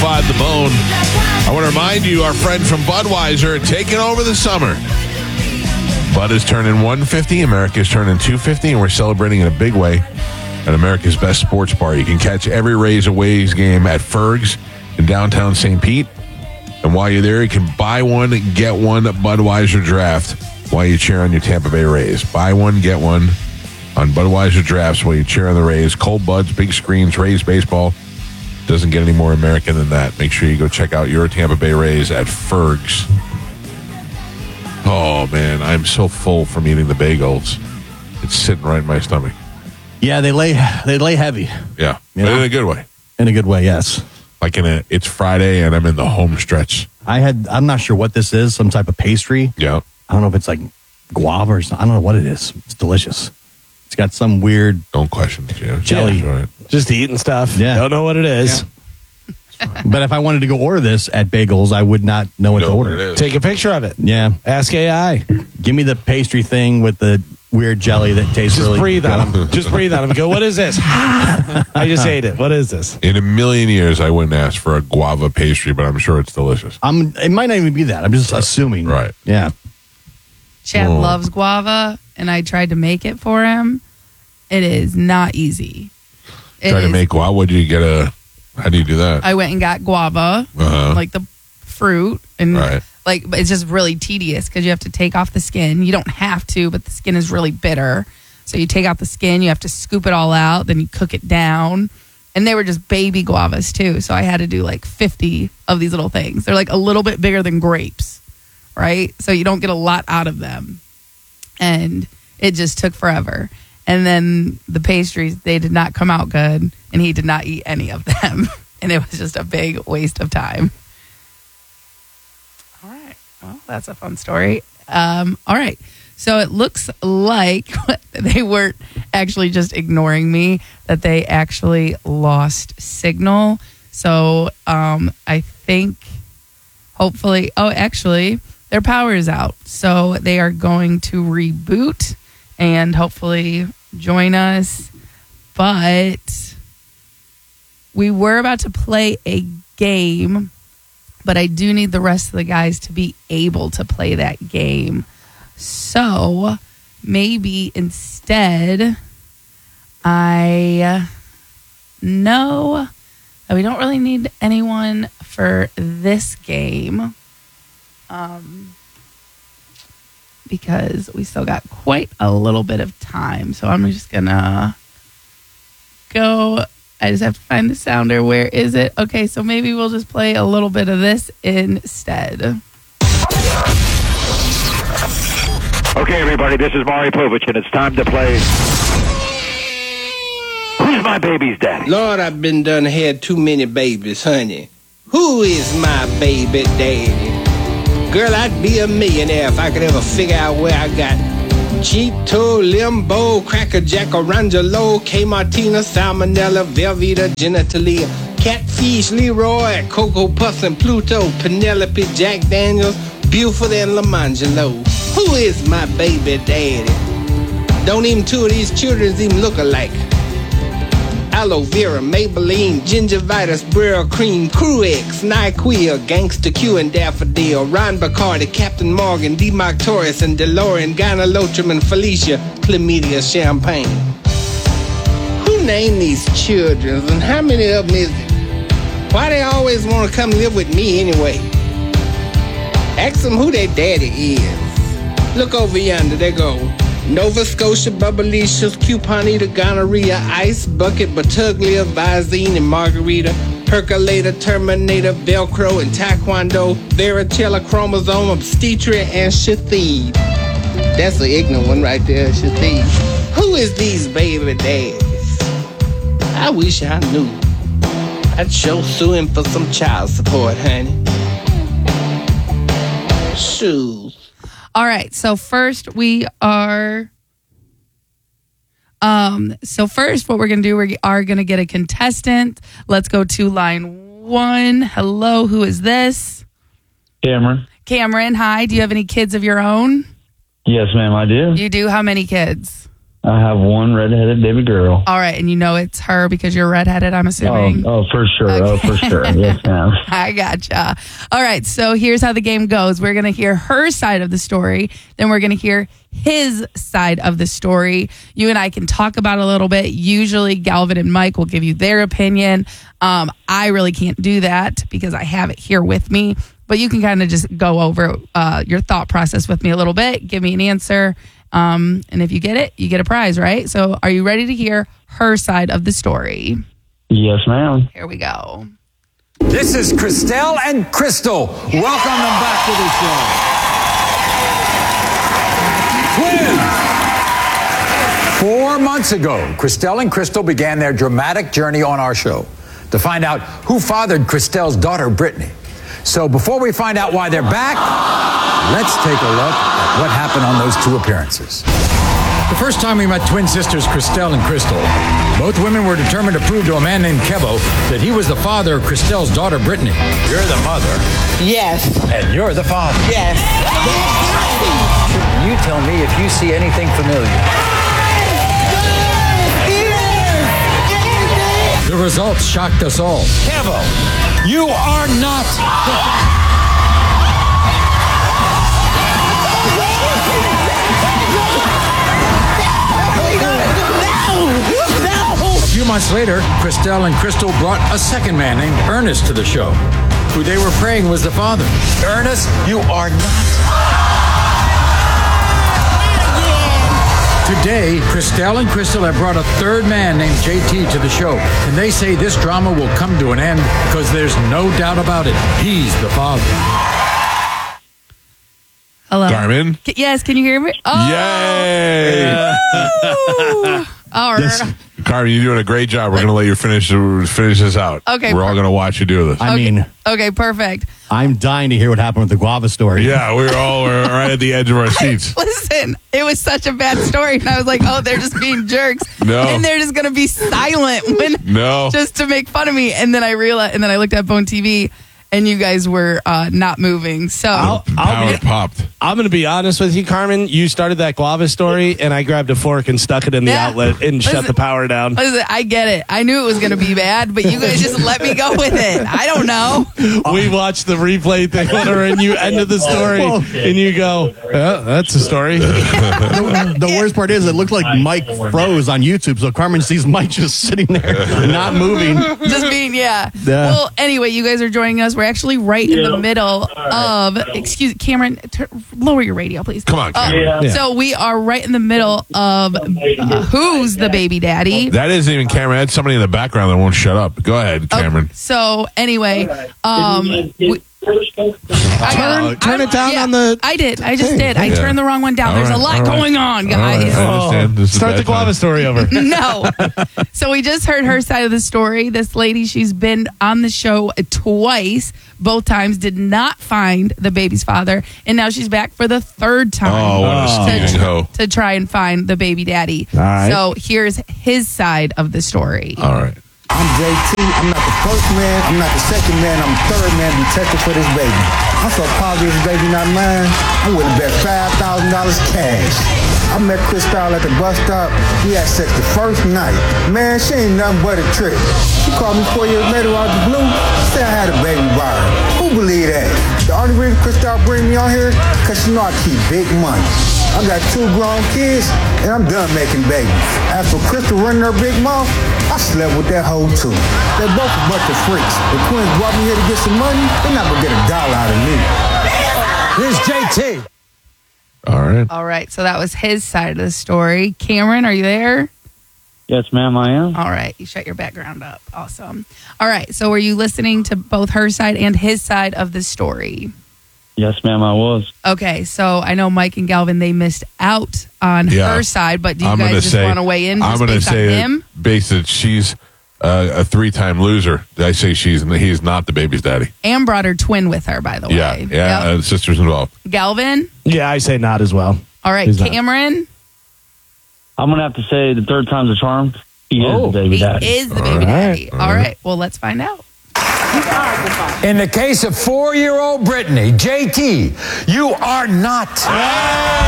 105 The Bone. I want to remind you, our friend from Budweiser taking over the summer. Bud is turning 150, America's turning 250, and we're celebrating in a big way at America's Best Sports Bar. You can catch every Rays Aways game at Ferg's in downtown St. Pete. And while you're there, you can buy one, get one Budweiser draft while you cheer on your Tampa Bay Rays. Buy one, get one on Budweiser drafts while you cheer on the Rays. Cold Buds, big screens, Rays baseball. Doesn't get any more American than that. Make sure you go check out your Tampa Bay Rays at Ferg's. Oh, man, I'm so full from eating the bagels. It's sitting right in my stomach. Yeah, they lay heavy. Yeah, You but know? in a good way. In a good way, yes. Like it's Friday and I'm in the home stretch. I'm not sure what this is, some type of pastry. Yeah. I don't know if it's like guava or something. I don't know what it is. It's delicious. It's got some weird Don't question it, yeah. jelly. Enjoy it. Just eating stuff. Yeah. Don't know what it is. But if I wanted to go order this at Bagels, I would not know what to Know what order. it is. Take a picture of it. Yeah. Ask AI. Give me the pastry thing with the weird jelly that tastes Just really breathe good. on them. Just breathe on them. Go, what is this? I just ate it. What is this? In a million years, I wouldn't ask for a guava pastry, but I'm sure it's delicious. It might not even be that. I'm just assuming. Right. Yeah. Chad loves guava, and I tried to make it for him. It is not easy. Try to make guava. How do you do that? I went and got guava, like the fruit, and Right. but it's just really tedious because you have to take off the skin. You don't have to, but the skin is really bitter. So you take out the skin, you have to scoop it all out, then you cook it down. And they were just baby guavas too. So I had to do like 50 of these little things. They're like a little bit bigger than grapes, right? So you don't get a lot out of them. And it just took forever. And then the pastries, they did not come out good. And he did not eat any of them. And it was just a big waste of time. All right. Well, that's a fun story. All right. So it looks like they weren't actually just ignoring me, that they actually lost signal. So I think hopefully, actually, their power is out. So they are going to reboot and hopefully join us. But we were about to play a game, but I do need the rest of the guys to be able to play that game. So maybe instead, I know that we don't really need anyone for this game because we still got quite a little bit of time. So I'm just going to go. I just have to find the sounder. Where is it? Okay, so maybe we'll just play a little bit of this instead. Okay, everybody, this is Maury Povich, and it's time to play Who's My Baby's Daddy? Lord, I've been done had too many babies, honey. Who is my baby daddy? Girl, I'd be a millionaire if I could ever figure out where I got Cheeto, Limbo, Cracker Jack, Orangelo, K. Martina, Salmonella, Velveeta, Genitalia, Catfish, Leroy, Cocoa Puffs and Pluto, Penelope, Jack Daniels, Buford and Lamangelo. Who is my baby daddy? Don't even two of these children even look alike. Aloe Vera, Maybelline, Gingivitis, Brill Cream, Cruix, NyQuil, Gangsta Q and Daffodil, Ron Bacardi, Captain Morgan, D. Mark Torres and DeLorean, Gynolotrum and Felicia, Chlamydia, Champagne. Who named these children and how many of them is it? Why they always want to come live with me anyway? Ask them who their daddy is. Look over yonder, they go. Nova Scotia, Bubblicious, Cuponita, Gonorrhea, Ice Bucket, Batuglia, Visine, and Margarita, Percolator, Terminator, Velcro, and Taekwondo, Varicella, Chromosome, Obstetria, and Shathid. That's an ignorant one right there, Shathid. Who is these baby daddies? I wish I knew. I'd show sue him for some child support, honey. Shoes. All right, so first we are what we're going to do, we are going to get a contestant. Let's go to line 1. Hello, who is this? Cameron. Cameron, hi. Do you have any kids of your own? Yes, ma'am, I do. You do? How many kids? I have one redheaded baby girl. All right, and you know it's her because you're redheaded, I'm assuming. Oh, for sure. Okay. Oh, for sure. Yes, ma'am. I gotcha. All right, so here's how the game goes. We're going to hear her side of the story. Then we're going to hear his side of the story. You and I can talk about it a little bit. Usually Galvin and Mike will give you their opinion. I really can't do that because I have it here with me. But you can kind of just go over your thought process with me a little bit. Give me an answer. And if you get it, you get a prize, right? So are you ready to hear her side of the story? Yes, ma'am. Here we go. This is Christelle and Crystal. Welcome them back to the show. Twins! 4 months ago, Christelle and Crystal began their dramatic journey on our show to find out who fathered Christelle's daughter, Brittany. So before we find out why they're back, let's take a look at what happened on those 2 appearances. The first time we met twin sisters Christelle and Crystal, both women were determined to prove to a man named Kevo that he was the father of Christelle's daughter, Brittany. You're the mother. Yes. And you're the father. Yes. You tell me if you see anything familiar. The results shocked us all. Kevo, you are not. A few months later, Christelle and Crystal brought a second man named Ernest to the show, who they were praying was the father. Ernest, you are not. Today, Christelle and Crystal have brought a third man named JT to the show, and they say this drama will come to an end because there's no doubt about it. He's the father. Hello. Carmen? Yes, can you hear me? Oh. Yay! All right. Carmen, you're doing a great job. We're going to let you finish this out. Okay, We're all going to watch you do this. I mean, Okay, perfect. I'm dying to hear what happened with the guava story. Yeah, we're right at the edge of our seats. Listen, it was such a bad story, and I was like, "Oh, they're just being jerks, No. and they're just gonna be silent when No. just to make fun of me." And then I realized, and then I looked at Bone TV, and you guys were not moving. So Power popped. I'm going to be honest with you, Carmen. You started that guava story, and I grabbed a fork and stuck it in the Yeah. outlet and shut the power down. listen, I get it. I knew it was gonna be bad, but you guys just let me go with it. I don't know. We watched the replay thing, and you ended the story, and you go, "Yeah, that's the story." The worst part is it looked like Mike froze on YouTube, so Carmen sees Mike just sitting there, not moving. Just being, yeah. Yeah. Well, anyway, you guys are joining us. We're actually right in the middle of, Cameron, lower your radio, please. Come on, Cameron. So we are right in the middle of Who's the Baby Daddy? That isn't even Cameron. That's somebody in the background that won't shut up. Go ahead, Cameron. So anyway, Turn it down on the. I did. I just did. I Yeah. turned the wrong one down. All There's right, a lot all right. going on, All right, guys. I understand. This is Start bad the guava time. story over. No. So we just heard her side of the story. This lady, she's been on the show twice. Both times did not find the baby's father. And now she's back for the third time. Oh, what a scheming hoe. to try and find the baby daddy. All right. So here's his side of the story. All right. I'm JT. I'm not the first man. I'm not the second man. I'm the third man detective for this baby. I'm so positive this baby not mine. I would have bet $5,000 cash. I met Christelle at the bus stop. We had sex the first night. Man, she ain't nothing but a trick. She called me 4 years later out the blue. Said I had a baby by her. Who believe that? The only reason Christelle bring me on here, cause she know I keep big money. I got 2 grown kids, and I'm done making babies. As for Crystal running her big mouth, I slept with that hoe too. They're both a bunch of freaks. The twins brought me here to get some money, they're not gonna get $1 out of me. Here's JT. All right. All right. So that was his side of the story. Cameron, are you there? Yes, ma'am, I am. All right. You shut your background up. Awesome. All right. So were you listening to both her side and his side of the story? Yes, ma'am, I was. Okay. So I know Mike and Galvin, they missed out on Yeah. her side, but do you I'm gonna guys just say- want to weigh in I'm just going to based on say him? that based that she's a 3-time loser. I say he's not the baby's daddy. And brought her twin with her, by the Yeah. way. Yeah. Yep. Sisters involved. Galvin? Yeah, I say not as well. All right. He's not. Cameron? I'm going to have to say the third time's a charm. He is the baby He daddy. is the baby daddy. All right. Well, let's find out. In the case of 4-year-old Brittany, JT, you are not.